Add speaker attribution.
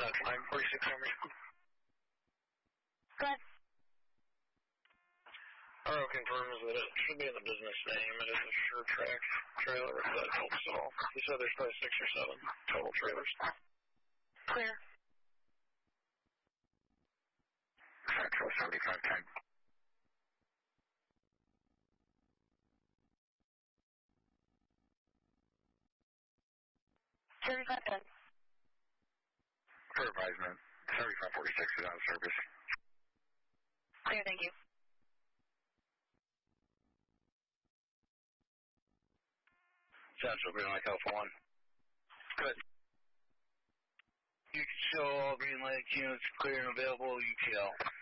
Speaker 1: Line 46 Army.
Speaker 2: Go ahead.
Speaker 1: RO confirms that it should be in the business name. It is a Sure Track trailer, if that helps at all. You said there's probably 6 or 7 total trailers.
Speaker 2: Clear.
Speaker 3: Central 7510.
Speaker 2: 7510.
Speaker 3: For advisement, 7546 is out of service.
Speaker 2: Clear, thank you.
Speaker 3: Central, green light, Alpha 1.
Speaker 1: Good.
Speaker 3: You can show all green light units clear and available, UTL.